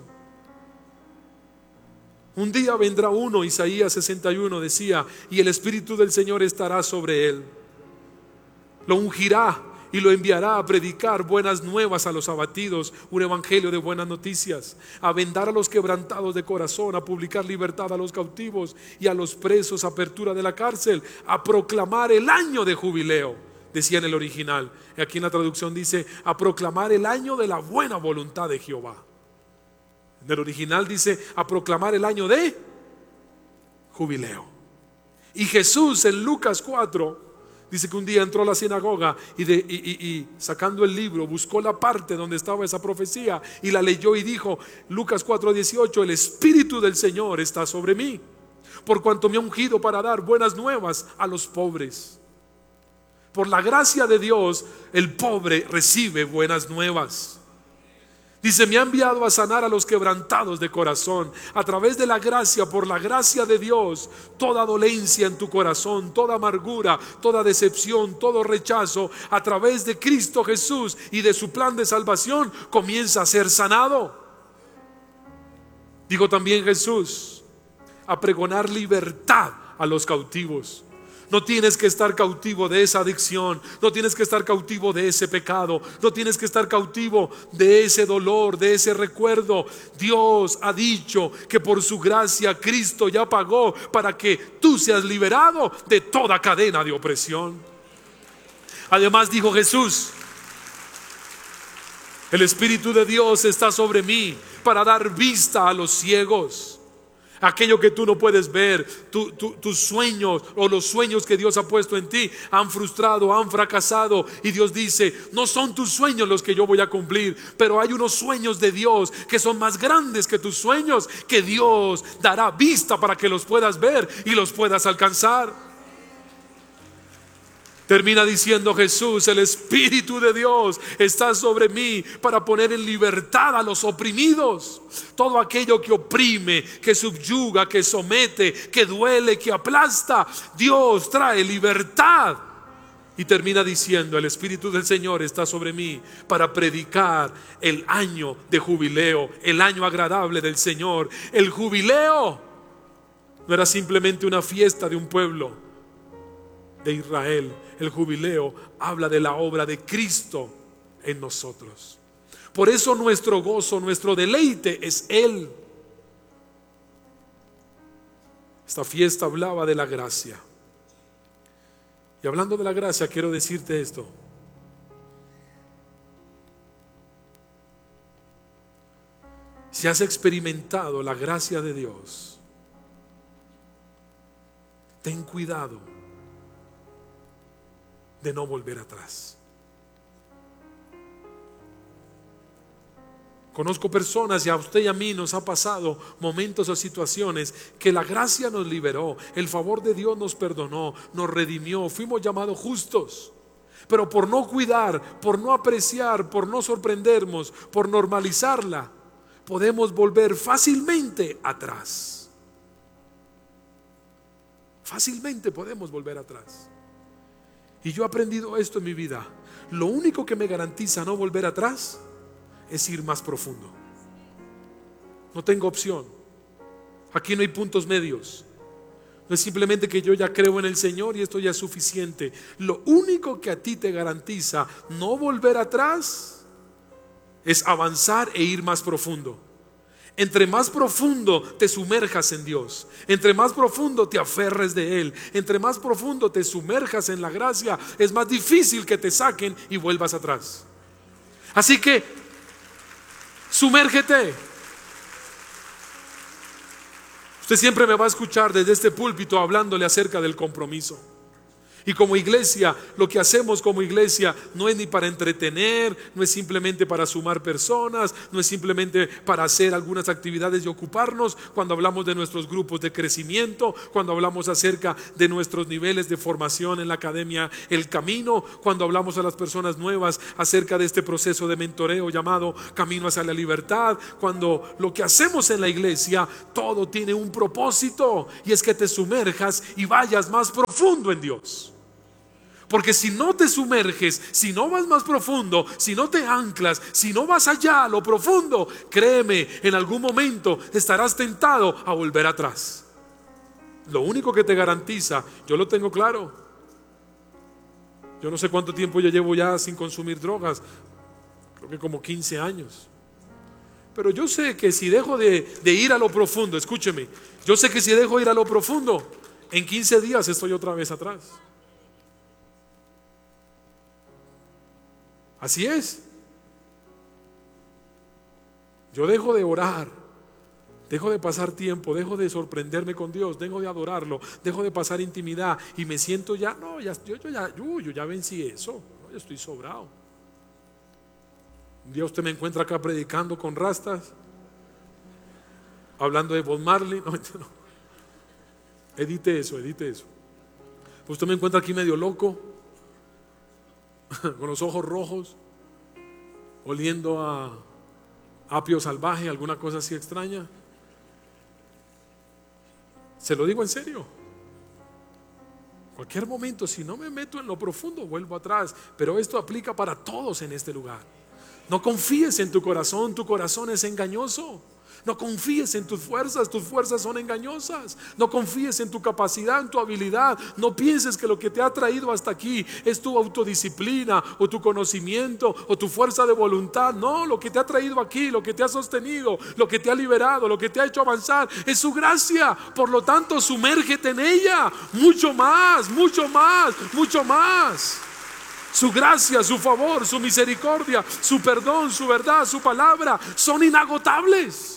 Un día vendrá uno, Isaías sesenta y uno decía, y el Espíritu del Señor estará sobre él. Lo ungirá y lo enviará a predicar buenas nuevas a los abatidos, un evangelio de buenas noticias, a vendar a los quebrantados de corazón, a publicar libertad a los cautivos y a los presos, apertura de la cárcel, a proclamar el año de jubileo, decía en el original. Y aquí en la traducción dice: a proclamar el año de la buena voluntad de Jehová. En el original dice: a proclamar el año de jubileo. Y Jesús en Lucas cuatro dice que un día entró a la sinagoga y, de, y, y, y sacando el libro buscó la parte donde estaba esa profecía y la leyó y dijo, Lucas cuatro dieciocho: el Espíritu del Señor está sobre mí, por cuanto me ha ungido para dar buenas nuevas a los pobres. Por la gracia de Dios, el pobre recibe buenas nuevas. Dice: me ha enviado a sanar a los quebrantados de corazón. A través de la gracia, por la gracia de Dios, toda dolencia en tu corazón, toda amargura, toda decepción, todo rechazo, a través de Cristo Jesús y de su plan de salvación, comienza a ser sanado. Dijo también Jesús: a pregonar libertad a los cautivos. No tienes que estar cautivo de esa adicción, no tienes que estar cautivo de ese pecado, no tienes que estar cautivo de ese dolor, de ese recuerdo. Dios ha dicho que por su gracia Cristo ya pagó para que tú seas liberado de toda cadena de opresión. Además dijo Jesús: el Espíritu de Dios está sobre mí para dar vista a los ciegos. Aquello que tú no puedes ver, tu, tu, tus sueños o los sueños que Dios ha puesto en ti han frustrado, han fracasado, y Dios dice: no son tus sueños los que yo voy a cumplir, pero hay unos sueños de Dios que son más grandes que tus sueños, que Dios dará vista para que los puedas ver y los puedas alcanzar. Termina diciendo Jesús: el Espíritu de Dios está sobre mí para poner en libertad a los oprimidos. Todo aquello que oprime, que subyuga, que somete, que duele, que aplasta, Dios trae libertad. Y termina diciendo: el Espíritu del Señor está sobre mí para predicar el año de jubileo, el año agradable del Señor. El jubileo no era simplemente una fiesta de un pueblo de Israel. El jubileo habla de la obra de Cristo en nosotros. Por eso nuestro gozo, nuestro deleite es Él. Esta fiesta hablaba de la gracia. Y hablando de la gracia, quiero decirte esto: si has experimentado la gracia de Dios, ten cuidado de no volver atrás. Conozco personas, y a usted y a mí nos ha pasado momentos o situaciones que la gracia nos liberó, el favor de Dios nos perdonó, nos redimió, fuimos llamados justos, pero por no cuidar, por no apreciar, por no sorprendernos, por normalizarla, podemos volver fácilmente atrás. Fácilmente podemos volver atrás. Y yo he aprendido esto en mi vida: lo único que me garantiza no volver atrás es ir más profundo. No tengo opción. Aquí no hay puntos medios. No es simplemente que yo ya creo en el Señor y esto ya es suficiente. Lo único que a ti te garantiza no volver atrás es avanzar e ir más profundo. Entre más profundo te sumerjas en Dios, entre más profundo te aferres de Él, entre más profundo te sumerjas en la gracia, es más difícil que te saquen y vuelvas atrás. Así que sumérgete. Usted siempre me va a escuchar desde este púlpito hablándole acerca del compromiso. Y como iglesia, lo que hacemos como iglesia no es ni para entretener, no es simplemente para sumar personas, no es simplemente para hacer algunas actividades y ocuparnos. Cuando hablamos de nuestros grupos de crecimiento, cuando hablamos acerca de nuestros niveles de formación en la academia El Camino, cuando hablamos a las personas nuevas acerca de este proceso de mentoreo llamado Camino hacia la Libertad, cuando lo que hacemos en la iglesia, todo tiene un propósito, y es que te sumerjas y vayas más profundo en Dios. Porque si no te sumerges, si no vas más profundo, si no te anclas, si no vas allá a lo profundo, créeme, en algún momento estarás tentado a volver atrás. Lo único que te garantiza, yo lo tengo claro, yo no sé cuánto tiempo ya llevo ya sin consumir drogas, creo que como quince años. Pero yo sé que si dejo de, de ir a lo profundo, escúcheme, yo sé que si dejo de ir a lo profundo, en quince días estoy otra vez atrás. Así es. Yo dejo de orar, dejo de pasar tiempo, dejo de sorprenderme con Dios, dejo de adorarlo, dejo de pasar intimidad y me siento ya, no, ya, yo, yo, ya, yo, yo ya vencí eso, no, yo estoy sobrado. Un día usted me encuentra acá predicando con rastas, hablando de Bob Marley, no, no. Edite eso, edite eso. Usted me encuentra aquí medio loco, con los ojos rojos, oliendo a apio salvaje, alguna cosa así extraña. Se lo digo en serio. Cualquier momento, si no me meto en lo profundo, vuelvo atrás. Pero esto aplica para todos en este lugar. No confíes en tu corazón, tu corazón es engañoso. No confíes en tus fuerzas, tus fuerzas son engañosas. No confíes en tu capacidad, en tu habilidad. No pienses que lo que te ha traído hasta aquí es tu autodisciplina o tu conocimiento o tu fuerza de voluntad. No, lo que te ha traído aquí, lo que te ha sostenido, lo que te ha liberado, lo que te ha hecho avanzar es su gracia. Por lo tanto, sumérgete en ella. Mucho más, mucho más, mucho más. Su gracia, su favor, su misericordia, su perdón, su verdad, su palabra son inagotables.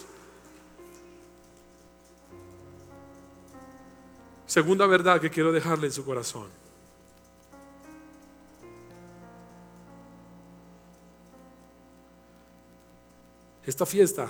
Segunda verdad que quiero dejarle en su corazón. Esta fiesta,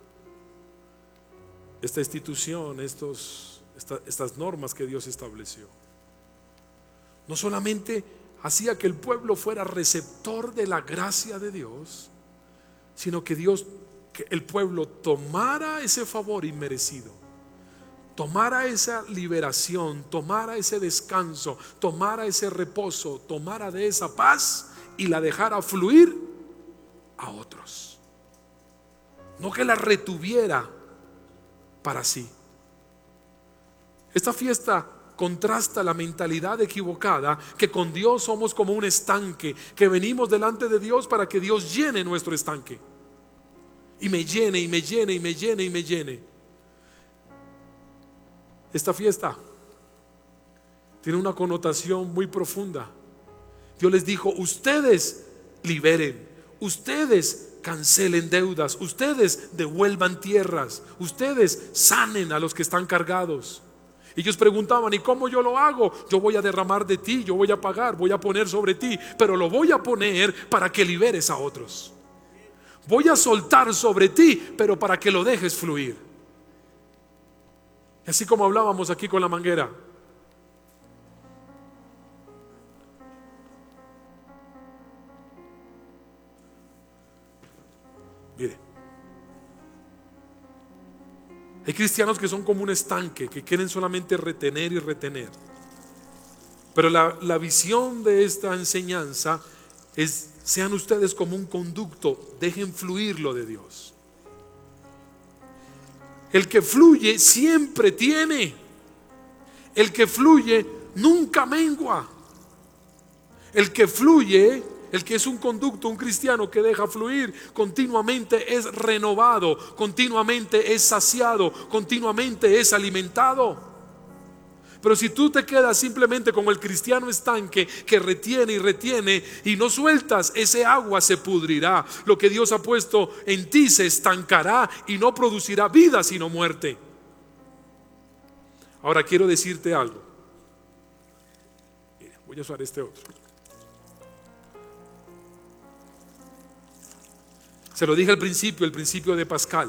esta institución, estos, esta, estas normas que Dios estableció, no solamente hacía que el pueblo fuera receptor de la gracia de Dios, sino que Dios, que el pueblo tomara ese favor inmerecido, tomara esa liberación, tomara ese descanso, tomara ese reposo, tomara de esa paz y la dejara fluir a otros. No que la retuviera para sí. Esta fiesta contrasta la mentalidad equivocada que con Dios somos como un estanque, que venimos delante de Dios para que Dios llene nuestro estanque y me llene y me llene y me llene y me llene. Esta fiesta tiene una connotación muy profunda. Dios les dijo: ustedes liberen, ustedes cancelen deudas, ustedes devuelvan tierras, ustedes sanen a los que están cargados. Ellos preguntaban: ¿y cómo yo lo hago? Yo voy a derramar de ti, yo voy a pagar, voy a poner sobre ti, pero lo voy a poner para que liberes a otros. Voy a soltar sobre ti, pero para que lo dejes fluir. Así como hablábamos aquí con la manguera. Mire, hay cristianos que son como un estanque, que quieren solamente retener y retener. Pero la, la visión de esta enseñanza es: sean ustedes como un conducto, dejen fluir lo de Dios. El que fluye siempre tiene. El que fluye nunca mengua. El que fluye, el que es un conducto, un cristiano que deja fluir, continuamente es renovado, continuamente es saciado, continuamente es alimentado. Pero si tú te quedas simplemente como el cristiano estanque que retiene y retiene y no sueltas, ese agua se pudrirá. Lo que Dios ha puesto en ti se estancará y no producirá vida sino muerte. Ahora quiero decirte algo. Mira, Voy a usar este otro. Se lo dije al principio, el principio de Pascal.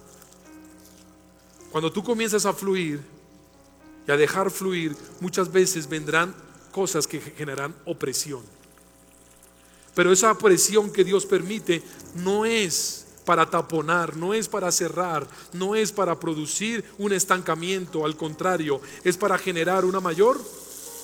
Cuando tú comienzas a fluir y a dejar fluir, muchas veces vendrán cosas que generan opresión. Pero esa opresión que Dios permite no es para taponar, no es para cerrar, no es para producir un estancamiento, al contrario, es para generar una mayor